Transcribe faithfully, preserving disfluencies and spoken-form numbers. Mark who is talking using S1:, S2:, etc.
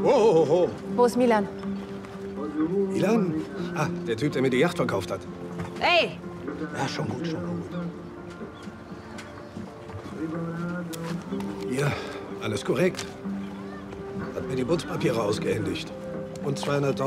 S1: Oh, oh, oh.
S2: Wo ist Milan?
S1: Milan? Ah, der Typ, der mir die Yacht verkauft hat.
S2: Ey!
S1: Ja, schon gut, schon gut. Hier, alles korrekt. Hat mir die Bootspapiere ausgehändigt. Und zweihunderttausend